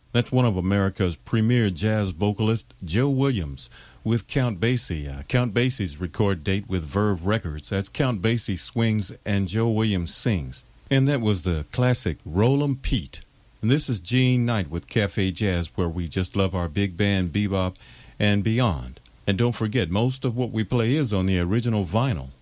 That's one of America's premier jazz vocalists, Joe Williams, with Count Basie. Count Basie's record date with Verve Records. That's Count Basie swings and Joe Williams sings. And that was the classic Roll 'em Pete. And this is Gene Knight with Cafe Jazz, where we just love our big band, bebop, and beyond. And don't forget, most of what we play is on the original vinyl.